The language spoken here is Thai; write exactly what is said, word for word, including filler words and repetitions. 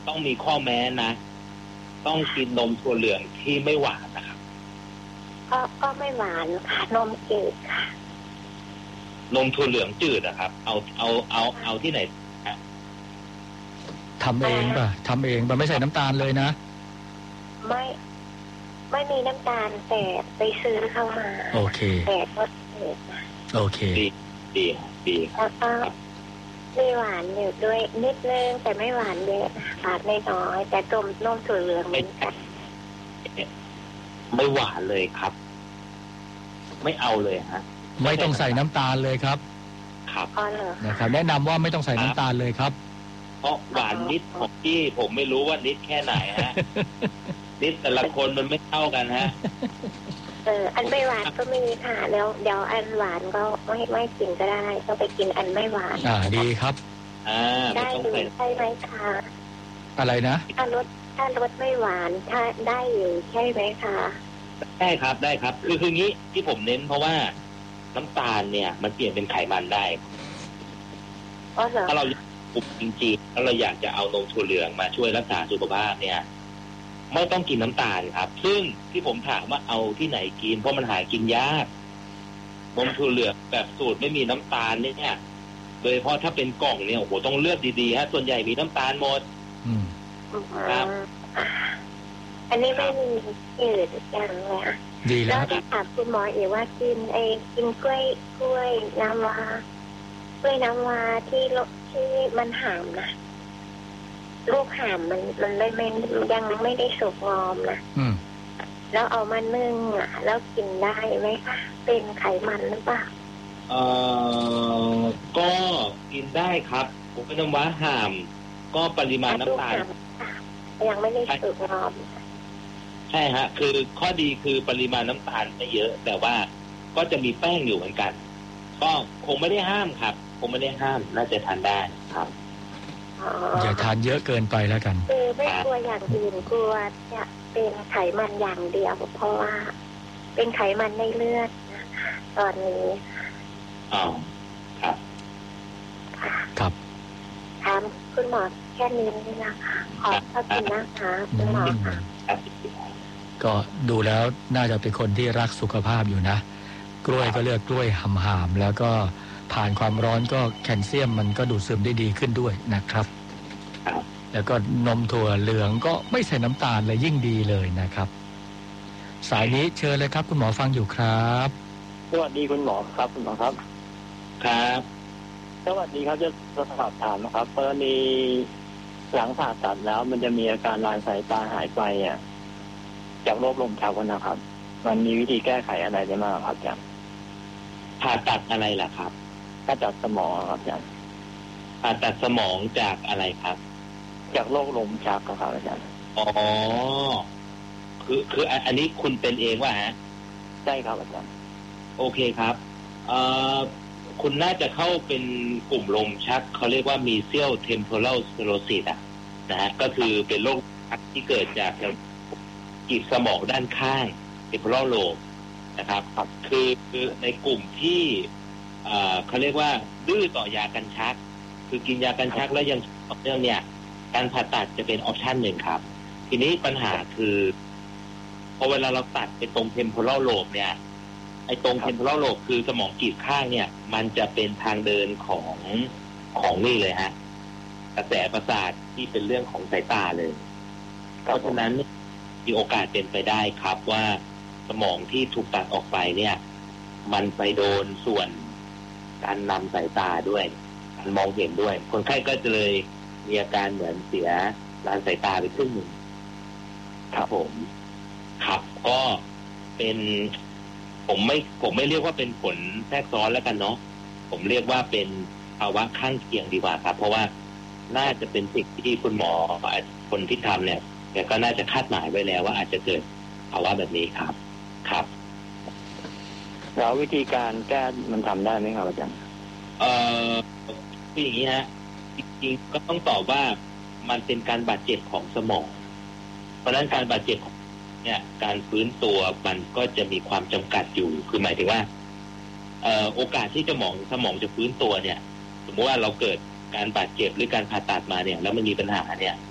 ต้องมีข้อแม้นะต้องกินนมถั่วเหลืองที่ไม่หวานนะครับก็ก็ไม่หวานค่ะนมจืดค่ะนมถั่วเหลืองจืดนะครับเอาเอาเอาเอาที่ไหนฮะทำเองป่ะทำเองป่ะไม่ใส่น้ำตาลเลยนะไม่ไม่มีน้ำตาลแต่ไปซื้อเข้ามาโอเคแต่ก็จืดโอเคดีดีดีแล้วก็มีหวานอยู่ด้วยนิดนึงแต่ไม่หวานเยอะหวานไม่น้อยแต่ต้มนมถั่วเหลืองเหมือนกันไม่หวานเลยครับไม่เอาเลยฮะไม่ต้องใส่น้ำตาลเลยครับครับนะครับแนะนำว่าไม่ต้องใส่น้ำตาลเลยครับเพราะหวานนิดของพี่ผมไม่รู้ว่านิดแค่ไหนฮะนิดแต่ละคนมันไม่เท่ากันฮะเอออันไม่หวานก็มีค่ะแล้วเดี๋ยวอันหวานก็ไม่ไม่กินก็ได้ต้องไปกินอันไม่หวานอ่าดีครับอ่าได้อยู่ใช่ไหมคะอะไรนะถ้ารสถ้ารสไม่หวานถ้าได้อยู่ใช่ไหมคะได้ครับได้ครับคือคืองี้ที่ผมเน้นเพราะว่าน้ำตาลเนี่ยมันเปลี่ยนเป็นไขมันได้ถ้าเราปลุกจริงๆแล้วเราอยากจะเอานมถั่วเหลืองมาช่วยรักษาสุขภาพเนี่ยไม่ต้องกินน้ำตาลครับซึ่งที่ผมถามว่าเอาที่ไหนกินเพราะมันหากินยากนมถั่วเหลืองแบบสูตรไม่มีน้ำตาลเนี่ยโดยเฉพาะถ้าเป็นกล่องเนี่ยโอ้โหต้องเลือกดีๆฮะส่วนใหญ่มีน้ำตาลหมดครับอันนี้ไม่มีจืดอย่างเลยอ่ะดีแล้วแล้วถามคุณหมออีกว่ากินไอ้กินกล้วยกล้วยน้ำว้ากล้วยน้ำว้าที่ที่มันหามนะลูกหามมันมันไม่ไม่ยังไม่ได้สุกงอมนะแล้วเอามานึ่งอ่ะแล้วกินได้ไหมคะเป็นไขมันหรือเปล่าเอ่อก็กินได้ครับผมเป็นน้ำว้าหามก็ปริมาณน้ำตาลยังไม่ได้สุกงอมใช่ฮะคือข้อดีคือปริมาณน้ำตาลไม่เยอะแต่ว่าก็จะมีแป้งอยู่เหมือนกันก็คงไม่ได้ห้ามครับคงไม่ได้ห้ามน่าจะทานได้ครับอย่าทานเยอะเกินไปแล้วกันคือไม่กลัวอย่างอื่นกลัวจะเป็นไขมันอย่างเดียวเพราะว่าเป็นไขมันในเลือดตอนนี้อ๋อครับครับถามคุณหมอแค่นี้นะคะขอบพระคุณนะคะคุณหมอค่ะก็ดูแล้วน่าจะเป็นคนที่รักสุขภาพอยู่นะกล้วยก็เลือกกล้วยหำๆแล้วก็ผ่านความร้อนก็แคลเซียมมันก็ดูดซึมได้ดีขึ้นด้วยนะครับแล้วก็นมถั่วเหลืองก็ไม่ใส่น้ำตาลเลยยิ่งดีเลยนะครับสายนี้เชิญเลยครับคุณหมอฟังอยู่ครับสวัสดีคุณหมอครับคุณหมอครับครับสวัสดีครับจะสอบถามนะครับกรณีหลังผ่าตัดแล้วมันจะมีอาการลายสายตาหายไปอ่ะจากโรคลมชักนะครับมันมีวิธีแก้ไขอะไรได้บ้างครับอาจารย์ผ่าตัดอะไรล่ะครับผ่าตัดสมองครับอาจารย์ผ่าตัดสมองจากอะไรครับจากโรคลมชักครับอาจารย์อ๋อคือคืออันนี้คุณเป็นเองว่าฮะใช่ครับอาจารย์โอเคครับเอ่อคุณน่าจะเข้าเป็นกลุ่มลมชักเขาเรียกว่า mesial temporal sclerosis อ่ะนะฮะก็คือเป็นโรคชักที่เกิดจากกีบสมองด้านข้าง temporal lobe นะครับคือคือในกลุ่มที่เขาเรียกว่าดื้อต่อยากันชักคือกินยากันชักแล้วยังต่อเนื่องเนี่ยการผ่าตัดจะเป็นออปชันหนึ่งครับทีนี้ปัญหาคือพอเวลาเราตัดไปตรง temporal lobe เนี่ยไอ้ตรง temporal lobe คือสมองกีบข้างเนี่ยมันจะเป็นทางเดินของของนี่เลยฮะกระแสประสาทที่เป็นเรื่องของสายตาเลยเพราะฉะนั้นมีโอกาสเป็นไปได้ครับว่าสมองที่ถูกตัดออกไปเนี่ยมันไปโดนส่วนการนำสายตาด้วยการมองเห็นด้วยคนไข้ก็จะเลยมีอาการเหมือนเสียลานสายตาไปครึ่งหนึ่งครับผมครับก็เป็นผมไม่ผมไม่เรียกว่าเป็นผลแทรกซ้อนแล้วกันเนาะผมเรียกว่าเป็นภาวะข้างเคียงดีกว่าครับเพราะว่าน่าจะเป็นสิ่งที่คุณหมอคนที่ทำเนี่ยแกก็น่าจะคาดหมายไว้แล้วว่าอาจจะเกิดภาวะแบบนี้ครับครับแล้ววิธีการแก้มันทำได้ไหมครับอาจารย์เอ่อคืออย่างนี้ฮะจริงๆก็ต้องตอบว่ามันเป็นการบาดเจ็บของสมองเพราะฉะนั้นการบาดเจ็บของเนี่ยการฟื้นตัวมันก็จะมีความจำกัดอยู่คือหมายถึงว่าเอ่อโอกาสที่สมองสมองจะฟื้นตัวเนี่ยสมมติว่าเราเกิดการบาดเจ็บหรือการผ่าตัดมาเนี่ยแล้วมันมีปัญหาเนี่ย